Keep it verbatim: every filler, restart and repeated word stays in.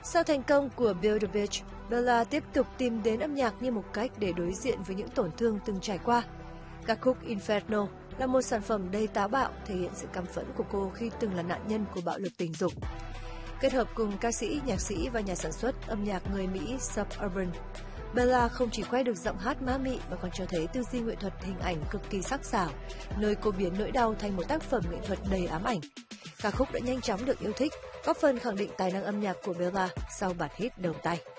Sau thành công của Build a Beach, Bella tiếp tục tìm đến âm nhạc như một cách để đối diện với những tổn thương từng trải qua. Ca khúc Inferno là một sản phẩm đầy táo bạo, thể hiện sự căm phẫn của cô khi từng là nạn nhân của bạo lực tình dục. Kết hợp cùng ca sĩ, nhạc sĩ và nhà sản xuất âm nhạc người Mỹ Suburban, Bella không chỉ khoe được giọng hát ma mị mà còn cho thấy tư duy nghệ thuật hình ảnh cực kỳ sắc sảo, nơi cô biến nỗi đau thành một tác phẩm nghệ thuật đầy ám ảnh. Ca khúc đã nhanh chóng được yêu thích, góp phần khẳng định tài năng âm nhạc của Bella sau bản hit đầu tay.